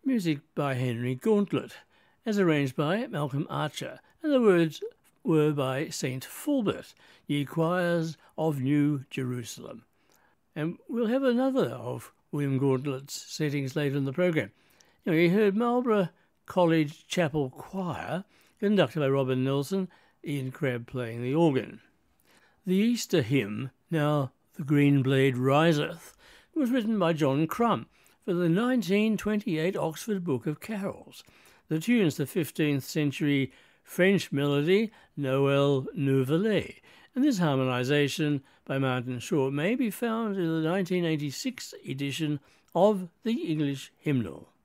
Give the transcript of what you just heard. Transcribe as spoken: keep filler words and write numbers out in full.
music by Henry Gauntlet, as arranged by Malcolm Archer, and the words were by Saint Fulbert, Ye Choirs of New Jerusalem. And we'll have another of William Gauntlet's settings later in the programme. You know, you heard Marlborough College Chapel Choir, conducted by Robin Nelson, Ian Crabb playing the organ. The Easter hymn, Now the Green Blade Riseth, was written by John Crumb for the nineteen twenty-eight Oxford Book of Carols. The tune's the fifteenth century French melody Noël Nouvelet, and this harmonisation by Martin Shaw may be found in the nineteen eighty-six edition of the English hymnal.